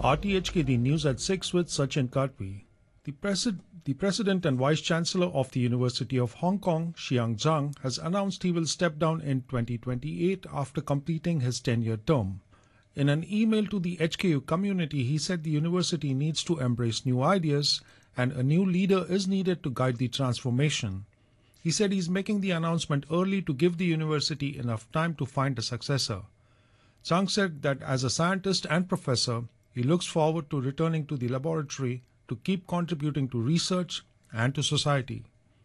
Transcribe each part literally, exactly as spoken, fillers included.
R T H K, the news at six with Sachin Kadwi. The, Presi- the President and Vice Chancellor of the University of Hong Kong, Xiang Zhang, has announced he will step down in twenty twenty-eight after completing his ten-year term. In an email to the H K U community, he said the university needs to embrace new ideas and a new leader is needed to guide the transformation. He said he's making the announcement early to give the university enough time to find a successor. Zhang said that as a scientist and professor, he looks forward to returning to the laboratory to keep contributing to research and to society.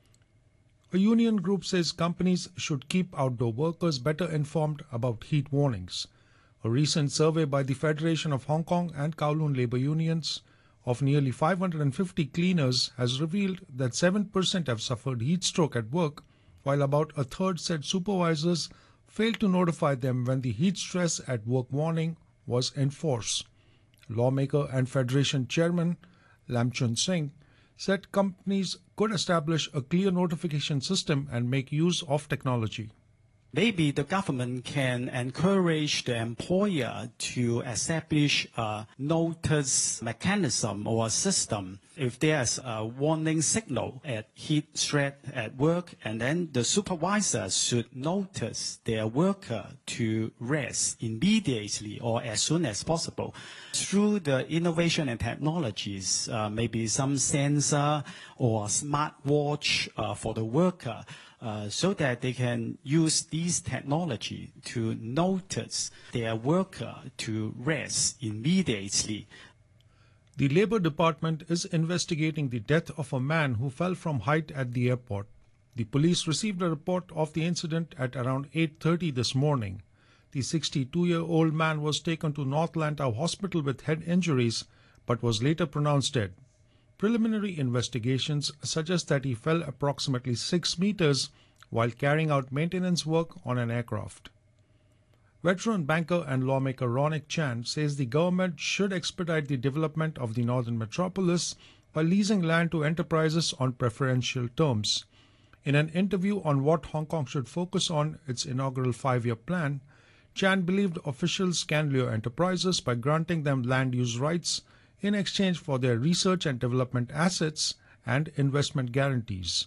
A union group says companies should keep outdoor workers better informed about heat warnings. A recent survey by the Federation of Hong Kong and Kowloon Labour Unions of nearly five hundred fifty cleaners has revealed that seven percent have suffered heat stroke at work, while about a third said supervisors failed to notify them when the heat stress at work warning was in force. Lawmaker and Federation Chairman Lam Chun Sing said companies could establish a clear notification system and make use of technology. Maybe the government can encourage the employer to establish a notice mechanism or a system if there's a warning signal at heat threat at work, and then the supervisor should notice their worker to rest immediately or as soon as possible. Through the innovation and technologies, uh, maybe some sensor or smart watch uh, for the worker, Uh, so that they can use these technology to notice their worker to rest immediately. The Labour Department is investigating the death of a man who fell from height at the airport. The police received a report of the incident at around eight thirty this morning. The sixty-two-year-old man was taken to North Lantau Hospital with head injuries but was later pronounced dead. Preliminary investigations suggest that he fell approximately six meters while carrying out maintenance work on an aircraft. Veteran banker and lawmaker Ronik Chan says the government should expedite the development of the northern metropolis by leasing land to enterprises on preferential terms. In an interview on what Hong Kong should focus on its inaugural five-year plan, Chan believed officials can lure enterprises by granting them land use rights in exchange for their research and development assets and investment guarantees.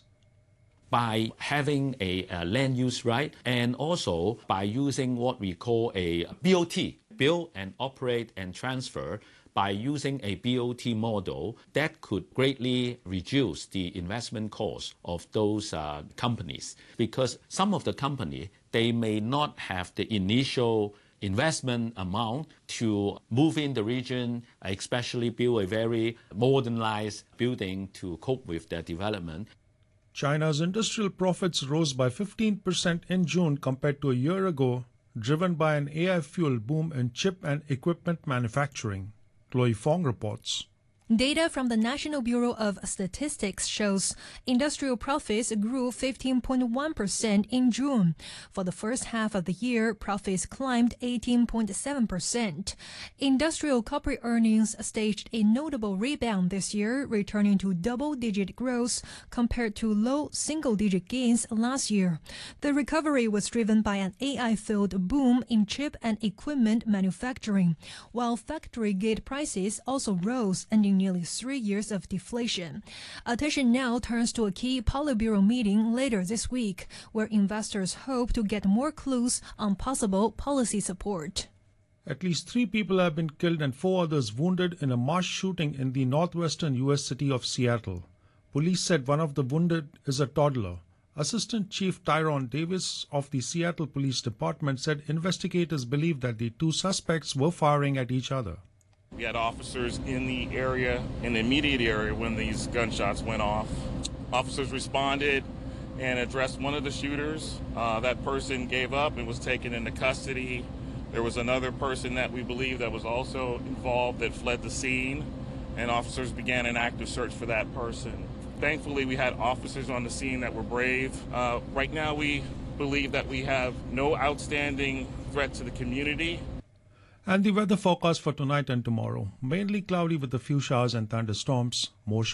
By having a, a land use right and also by using what we call a B O T, build and operate and transfer, by using a B O T model, that could greatly reduce the investment cost of those uh, companies. Because some of the company, they may not have the initial investment amount to move in the region, especially build a very modernized building to cope with their development. China's industrial profits rose by fifteen percent in June compared to a year ago, driven by an A I-fueled boom in chip and equipment manufacturing. Chloe Fong reports. Data from the National Bureau of Statistics shows industrial profits grew fifteen point one percent in June. For the first half of the year, profits climbed eighteen point seven percent. Industrial corporate earnings staged a notable rebound this year, returning to double-digit growth compared to low single-digit gains last year. The recovery was driven by an A I-fueled boom in chip and equipment manufacturing, while factory gate prices also rose, ending nearly three years of deflation. Attention now turns to a key Politburo meeting later this week, where investors hope to get more clues on possible policy support. At least three people have been killed and four others wounded in a mass shooting in the northwestern U S city of Seattle. Police said one of the wounded is a toddler. Assistant Chief Tyrone Davis of the Seattle Police Department said investigators believe that the two suspects were firing at each other. We had officers in the area, in the immediate area, when these gunshots went off. Officers responded and addressed one of the shooters. Uh, that person gave up and was taken into custody. There was another person that we believe that was also involved that fled the scene, and officers began an active search for that person. Thankfully, we had officers on the scene that were brave. Uh, right now, we believe that we have no outstanding threat to the community. And the weather forecast for tonight and tomorrow. Mainly cloudy with a few showers and thunderstorms. More